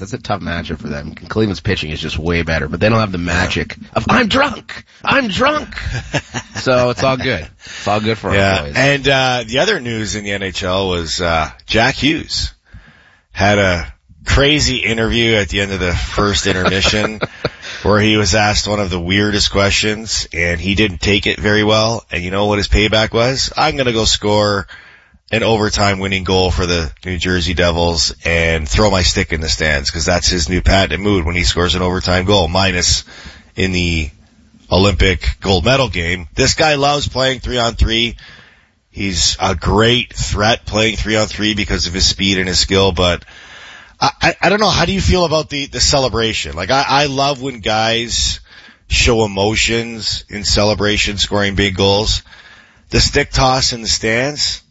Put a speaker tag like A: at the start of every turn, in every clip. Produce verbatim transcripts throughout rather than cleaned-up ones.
A: That's a tough matchup for them. Cleveland's pitching is just way better, but they don't have the magic of I'm drunk, I'm drunk. So it's all good. It's all good for
B: yeah.
A: our boys.
B: And uh the other news in the N H L was uh Jack Hughes had a crazy interview at the end of the first intermission where he was asked one of the weirdest questions, and he didn't take it very well. And you know what his payback was? I'm going to go score an overtime winning goal for the New Jersey Devils and throw my stick in the stands, because that's his new patented mood when he scores an overtime goal, minus in the Olympic gold medal game. This guy loves playing three on three. He's a great threat playing three on three because of his speed and his skill, but I, I don't know. How do you feel about the, the celebration? Like, I, I love when guys show emotions in celebration, scoring big goals. The stick toss in the stands,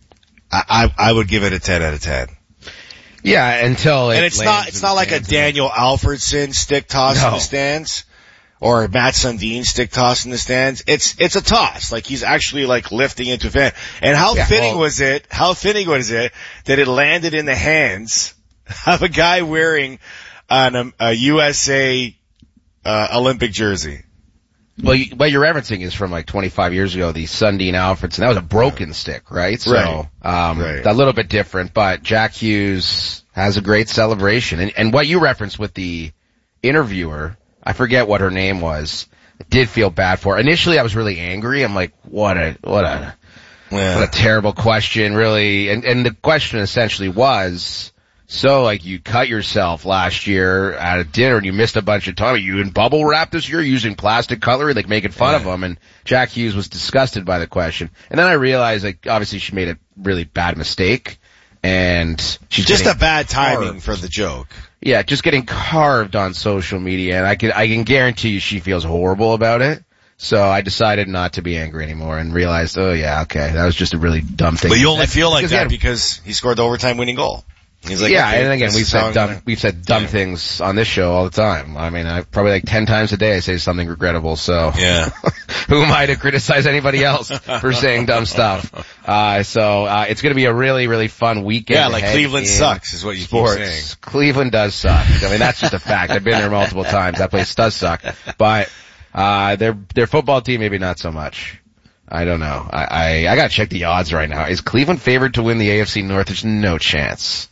B: I, I, I would give it a ten out of ten.
A: Yeah, until it
B: And it's not, it's not like a Daniel Alfredson stick toss
A: no.
B: in the stands or a Matt Sundin stick toss in the stands. It's, it's a toss. Like, he's actually like lifting into a fan. And how
A: yeah,
B: fitting
A: well,
B: was it, how fitting was it that it landed in the hands of a guy wearing an, um, a U S A uh, Olympic jersey?
A: Well, you, what you're referencing is from like twenty-five years ago, the Sundin Alfredson. That was a broken
B: right.
A: stick, right? So,
B: right.
A: um,
B: right.
A: a little bit different, but Jack Hughes has a great celebration. And, and what you referenced with the interviewer, I forget what her name was, I did feel bad for her. Initially, I was really angry. I'm like, what a, what a,
B: yeah.
A: what a terrible question, really. And, and the question essentially was, so, like, you cut yourself last year at a dinner and you missed a bunch of time. Are you in bubble wrap this year using plastic cutlery, like making fun
B: yeah.
A: of them? And Jack Hughes was disgusted by the question. And then I realized, like, obviously she made a really bad mistake. And she's
B: just a bad
A: carved.
B: timing for the joke.
A: Yeah, just getting carved on social media. And I can, I can guarantee you she feels horrible about it. So I decided not to be angry anymore and realized, oh yeah, okay, that was just a really dumb thing.
B: But you only feel like
A: because
B: that
A: had,
B: because he scored the overtime winning goal. He's like,
A: yeah,
B: okay,
A: and again, we've said dumb,
B: gonna...
A: we've said dumb yeah. things on this show all the time. I mean, I probably like ten times a day I say something regrettable, so.
B: Yeah.
A: Who am I to criticize anybody else for saying dumb stuff? Uh, so, uh, it's gonna be a really, really fun weekend.
B: Yeah, like Cleveland sucks is what you
A: sports.
B: keep saying.
A: Cleveland does suck. I mean, that's just a fact. I've been there multiple times. That place does suck. But, uh, their, their football team maybe not so much. I don't know. I, I, I gotta check the odds right now. Is Cleveland favored to win the A F C North? There's no chance.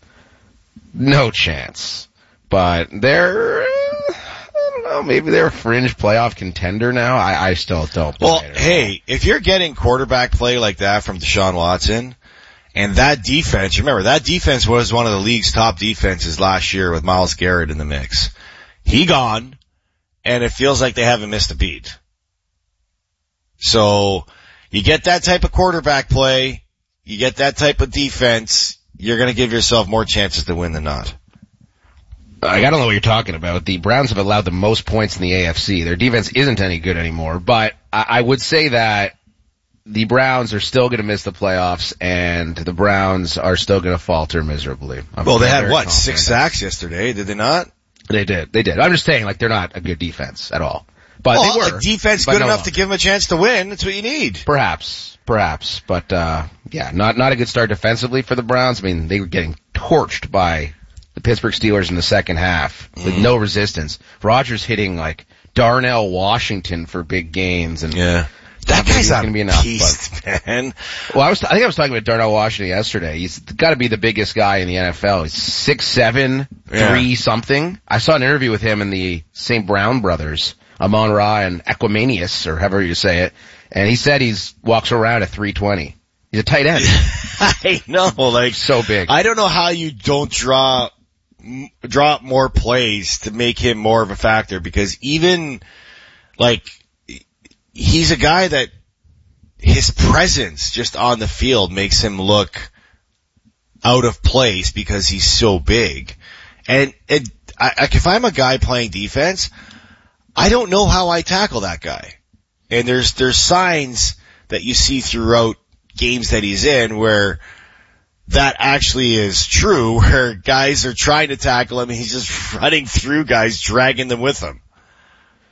A: No chance. But they're, I don't know, maybe they're a fringe playoff contender now. I, I still don't.
B: Well, hey, if you're getting quarterback play like that from Deshaun Watson, and that defense, remember, that defense was one of the league's top defenses last year with Myles Garrett in the mix. He gone, and it feels like they haven't missed a beat. So, you get that type of quarterback play, you get that type of defense, you're going to give yourself more chances to win than not.
A: I don't know what you're talking about. The Browns have allowed the most points in the A F C. Their defense isn't any good anymore, but I would say that the Browns are still going to miss the playoffs, and the Browns are still going to falter miserably. I'm
B: well, they had, what, six sacks yesterday, did they not?
A: They did. They did. I'm just saying, like, they're not a good defense at all. But
B: well,
A: they were.
B: Like defense good no enough longer. to give them a chance to win. That's what you need.
A: Perhaps. Perhaps. But, uh, yeah, not, not a good start defensively for the Browns. I mean, they were getting torched by the Pittsburgh Steelers in the second half with mm. no resistance. Rodgers hitting, like, Darnell Washington for big gains. And
B: yeah. That guy's a
A: gonna be enough,
B: beast,
A: but,
B: man.
A: Well, I was, I think I was talking about Darnell Washington yesterday. He's got to be the biggest guy in the N F L. He's six seven, yeah. three something. I saw an interview with him and the Saint Brown brothers, Amon-Ra and Equimanius, or however you say it, and he said he's walks around at three twenty. He's a tight end.
B: I know, like
A: so big.
B: I don't know how you don't draw draw up more plays to make him more of a factor, because even like he's a guy that his presence just on the field makes him look out of place because he's so big. And it, I, like if I'm a guy playing defense, I don't know how I tackle that guy. And there's, there's signs that you see throughout games that he's in where that actually is true, where guys are trying to tackle him and he's just running through guys, dragging them with him.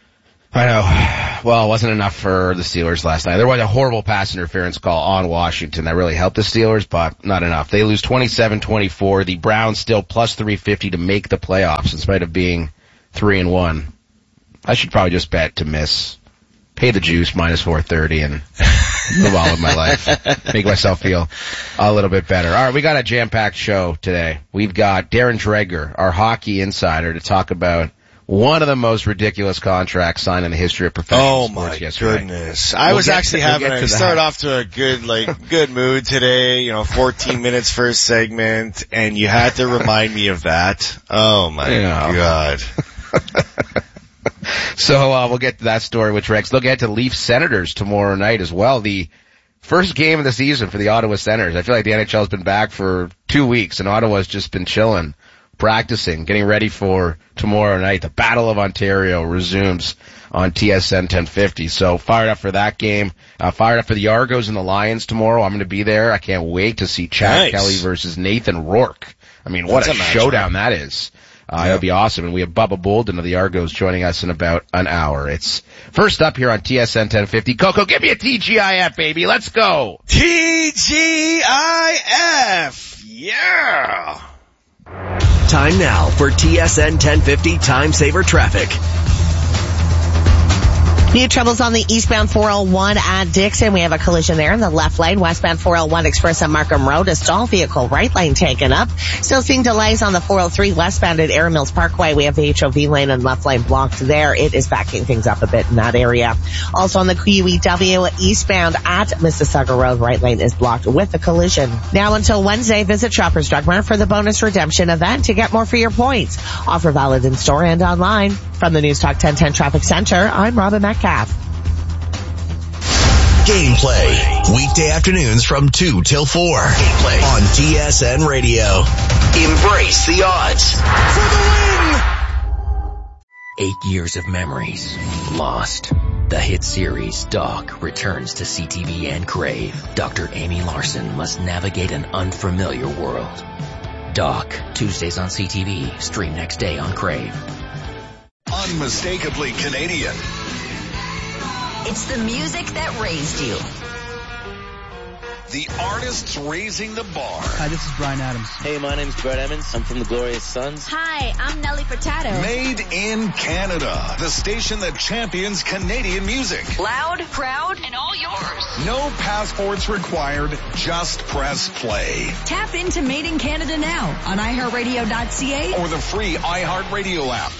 A: I know. Well, it wasn't enough for the Steelers last night. There was a horrible pass interference call on Washington that really helped the Steelers, but not enough. They lose twenty-seven twenty-four. The Browns still plus three fifty to make the playoffs in spite of being three and one. I should probably just bet to miss. Pay the juice minus four thirty and move on with my life. Make myself feel a little bit better. All right, we got a jam-packed show today. We've got Darren Dreger, our hockey insider, to talk about one of the most ridiculous contracts signed in the history of professional
B: oh
A: sports
B: my
A: yesterday.
B: goodness. I
A: we'll
B: was actually
A: to,
B: having
A: we'll
B: a, start off to a good, like, good mood today, you know, fourteen minutes first segment, and you had to remind me of that. Oh my yeah. God.
A: So, uh, we'll get to that story with Rex. They'll get to Leafs Senators tomorrow night as well. The first game of the season for the Ottawa Senators. I feel like the N H L has been back for two weeks and Ottawa's just been chilling, practicing, getting ready for tomorrow night. The Battle of Ontario resumes on T S N ten fifty. So fired up for that game. Uh, fired up for the Argos and the Lions tomorrow. I'm going to be there. I can't wait to see Chad nice. Kelly versus Nathan Rourke. I mean, what That's a, a showdown that is. Uh, yeah. It'll be awesome. And we have Bubba Bolden of the Argos joining us in about an hour. It's first up here on T S N ten fifty. Coco, give me a T G I F, baby. Let's go.
B: T G I F. Yeah.
C: Time now for T S N ten fifty Time Saver Traffic.
D: New troubles on the eastbound four oh one at Dixon. We have a collision there in the left lane. Westbound four oh one Express on Markham Road. A stall vehicle right lane taken up. Still seeing delays on the four oh three westbound at Air Mills Parkway. We have the H O V lane and left lane blocked there. It is backing things up a bit in that area. Also on the Q E W eastbound at Mississauga Road. Right lane is blocked with a collision. Now until Wednesday, visit Shoppers Drug Mart for the bonus redemption event to get more for your points. Offer valid in store and online. From the News Talk ten ten Traffic Center, I'm Robin Metcalf.
C: Gameplay. Weekday afternoons from two till four. Gameplay on T S N Radio. Embrace the odds. For the win!
E: Eight years of memories lost. The hit series Doc returns to C T V and Crave. Doctor Amy Larson must navigate an unfamiliar world. Doc, Tuesdays on C T V. Stream next day on Crave.
F: Unmistakably Canadian.
G: It's the music that raised you.
F: The artists raising the bar.
H: Hi, this is Bryan Adams.
I: Hey, my name's Brett Emmons. I'm from the Glorious Sons.
G: Hi, I'm Nelly Furtado.
F: Made in Canada. The station that champions Canadian music.
G: Loud, proud, and all yours.
F: No passports required. Just press play.
J: Tap into Made in Canada now on i heart radio dot c a
F: or the free iHeartRadio app.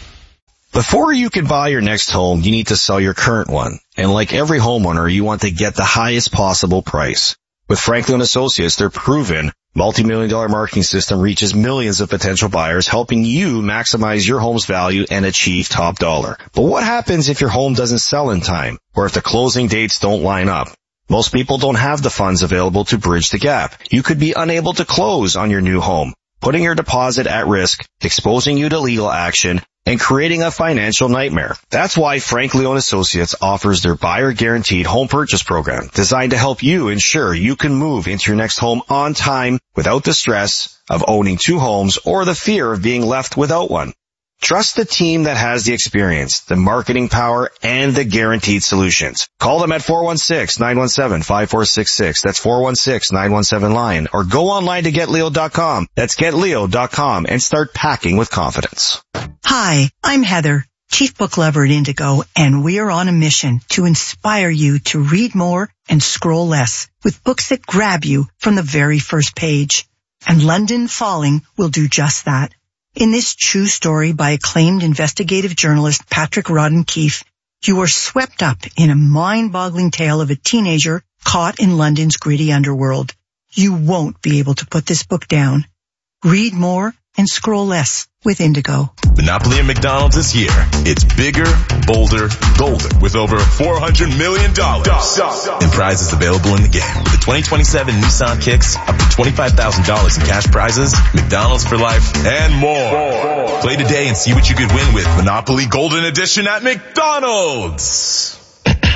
K: Before you can buy your next home, you need to sell your current one. And like every homeowner, you want to get the highest possible price. With Franklin Associates, their proven multi-million dollar marketing system reaches millions of potential buyers, helping you maximize your home's value and achieve top dollar. But what happens if your home doesn't sell in time, or if the closing dates don't line up? Most people don't have the funds available to bridge the gap. You could be unable to close on your new home, putting your deposit at risk, exposing you to legal action, and creating a financial nightmare. That's why Frank Leon Associates offers their buyer guaranteed home purchase program, designed to help you ensure you can move into your next home on time without the stress of owning two homes or the fear of being left without one. Trust the team that has the experience, the marketing power, and the guaranteed solutions. Call them at four one six, nine one seven, five four six six. That's four one six, nine one seven, LION. Or go online to get leo dot com. That's get leo dot com and start packing with confidence.
L: Hi, I'm Heather, Chief Book Lover at Indigo, and we are on a mission to inspire you to read more and scroll less with books that grab you from the very first page. And London Falling will do just that. In this true story by acclaimed investigative journalist Patrick Rodden Keefe, you are swept up in a mind-boggling tale of a teenager caught in London's gritty underworld. You won't be able to put this book down. Read more and scroll less with Indigo.
M: Monopoly at McDonald's is here. It's bigger, bolder, golden with over four hundred million dollars in prizes available in the game. With the twenty twenty-seven Nissan Kicks, up to twenty-five thousand dollars in cash prizes, McDonald's for life, and more. Play today and see what you could win with Monopoly Golden Edition at McDonald's.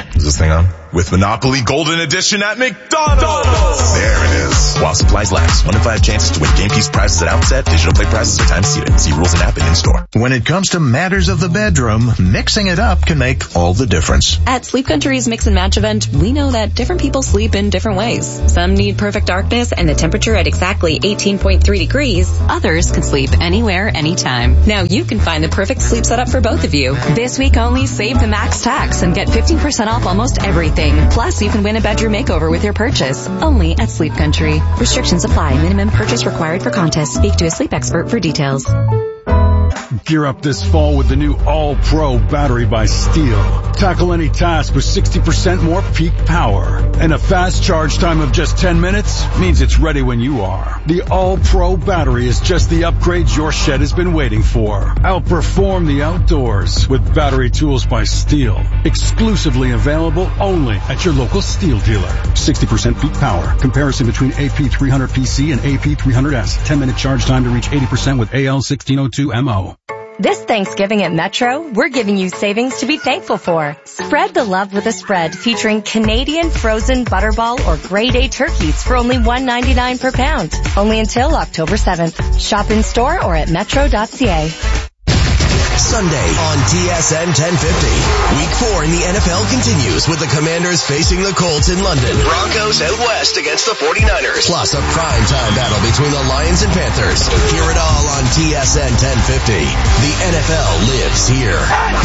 M: Is this thing on? With Monopoly Golden Edition at McDonald's. There it is. While supplies last. One in five chances to win game piece prizes at outset. Digital play prizes are time seated. See rules and app and in-store.
H: When it comes to matters of the bedroom, mixing it up can make all the difference.
N: At Sleep Country's Mix and Match event, we know that different people sleep in different ways. Some need perfect darkness and the temperature at exactly eighteen point three degrees. Others can sleep anywhere, anytime. Now you can find the perfect sleep setup for both of you. This week only, save the max tax and get fifteen percent off almost everything. Plus, you can win a bedroom makeover with your purchase. Only at Sleep Country. Restrictions apply. Minimum purchase required for contest. Speak to a sleep expert for details.
O: Gear up this fall with the new All-Pro battery by Steel. Tackle any task with sixty percent more peak power. And a fast charge time of just ten minutes means it's ready when you are. The All-Pro battery is just the upgrade your shed has been waiting for. Outperform the outdoors with battery tools by Steel. Exclusively available only at your local Steel dealer. sixty percent peak power. Comparison between A P three hundred P C and A P three hundred S. ten minute charge time to reach eighty percent with A L sixteen oh two M O.
P: This Thanksgiving at Metro, we're giving you savings to be thankful for. Spread the love with a spread featuring Canadian frozen butterball or grade A turkeys for only one ninety-nine per pound. Only until October seventh. Shop in store or at metro dot c a.
C: Sunday on T S N ten fifty. Week four in the N F L continues with the Commanders facing the Colts in London. Broncos out west against the forty-niners. Plus a primetime battle between the Lions and Panthers. Hear it all on T S N ten fifty. The N F L lives here.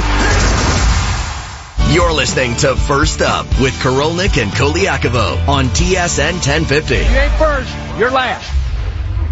C: You're listening to First Up with Korolnik and Koliakovo on T S N ten fifty.
Q: You ain't first, you're last.